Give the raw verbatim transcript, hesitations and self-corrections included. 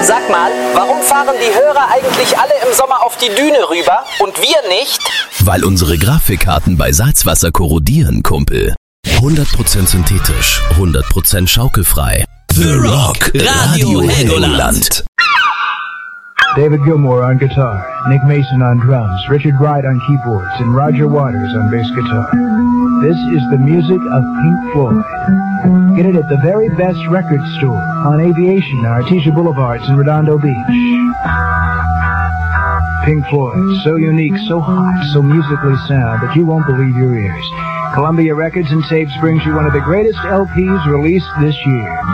Sag mal, warum fahren die Hörer eigentlich alle im Sommer auf die Düne rüber und wir nicht? Weil unsere Grafikkarten bei Salzwasser korrodieren, Kumpel. hundert Prozent synthetisch, hundert Prozent schaukelfrei. The Rock Radio Helgoland. David Gilmour on guitar, Nick Mason on drums, Richard Wright on keyboards, and Roger Waters on bass guitar. This is the music of Pink Floyd. Get it at the very best record store on Aviation, Artesia Boulevards in Redondo Beach. Pink Floyd, so unique, so hot, so musically sound that you won't believe your ears. Columbia Records and Tapes brings you one of the greatest L Ps released this year.